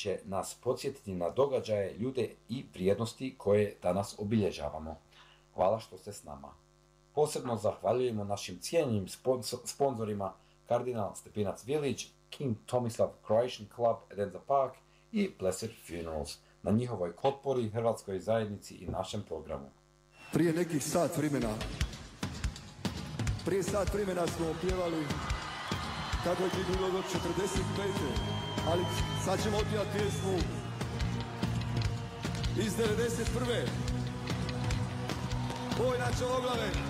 će nas podsjetiti na događaje, ljude i vrijednosti koje danas obilježavamo. Hvala što ste s nama. Posebno zahvaljujemo našim cijenjenim sponzorima Kardinal Stepinac Village, King Tomislav Croatian Club Edinburgh Park i Blessed Funerals na njihovoj potpori Hrvatskoj zajednici i našem programu. Prije nekih sat vremena smo pjevali kako je ti bilo do 45. Ali sad ćemo otpjevati pjesmu iz 91. Boj na Čavoglave.